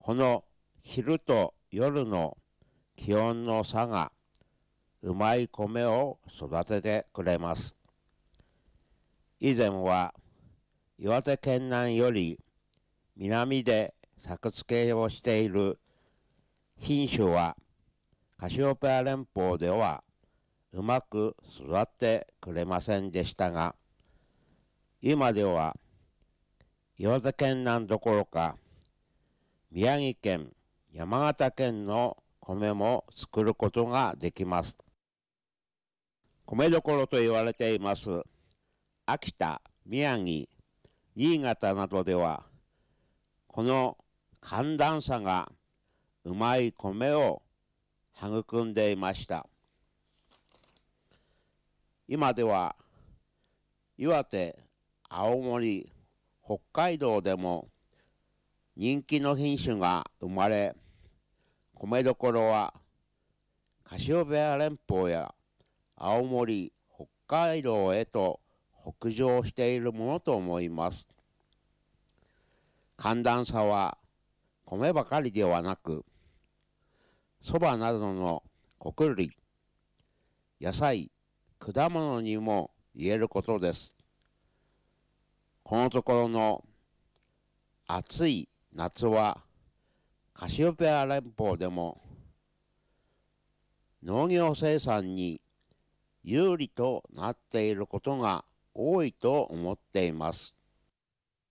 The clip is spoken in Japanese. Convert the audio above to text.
この昼と夜の気温の差がうまい米を育ててくれます。以前は岩手県南より南で作付けをしている品種はカシオペア連邦ではうまく育ってくれませんでしたが、今では岩手県南どころか宮城県、山形県の米も作ることができます。米どころと言われています秋田、宮城、新潟などではこの寒暖差がうまい米を育んでいました。今では岩手、青森、北海道でも人気の品種が生まれ、米どころはカシオペア連邦や青森、北海道へと北上しているものと思います。寒暖差は米ばかりではなく、そばなどの穀類、野菜、果物にも言えることです。このところの暑い夏はカシオペア連邦でも農業生産に有利となっていることが多いと思っています。